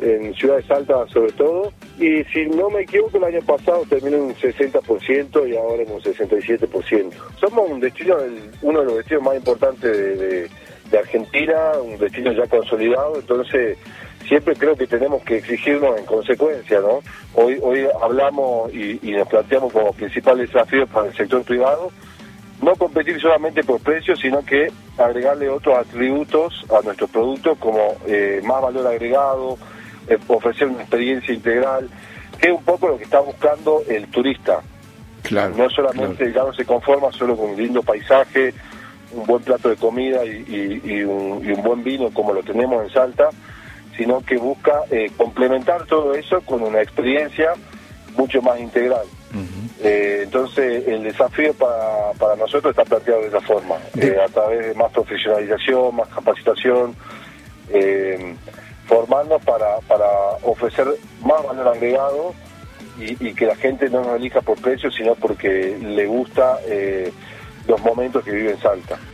en Ciudad de Salta sobre todo, y si no me equivoco el año pasado terminó en un 60% y ahora en un 67%. Somos un destino, uno de los destinos más importantes de Argentina, un destino ya consolidado, entonces siempre creo que tenemos que exigirnos en consecuencia, ¿no? Hoy hablamos y nos planteamos como principal desafío para el sector privado no competir solamente por precios, sino que agregarle otros atributos a nuestros productos como más valor agregado, ofrecer una experiencia integral, que es un poco lo que está buscando el turista. Claro, no solamente ya no se conforma solo con un lindo paisaje, un buen plato de comida y un buen vino como lo tenemos en Salta, sino que busca complementar todo eso con una experiencia mucho más integral. Entonces el desafío para nosotros está planteado de esa forma, a través de más profesionalización, más capacitación, formarnos para ofrecer más valor agregado y que la gente no nos elija por precio, sino porque le gusta los momentos que vive en Salta.